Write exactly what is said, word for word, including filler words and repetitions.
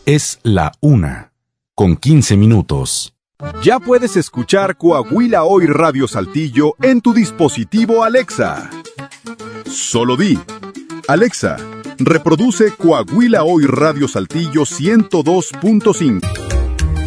Es la una, con quince minutos. Ya puedes escuchar Coahuila Hoy Radio Saltillo en tu dispositivo Alexa. Solo di: Alexa, reproduce Coahuila Hoy Radio Saltillo ciento dos punto cinco.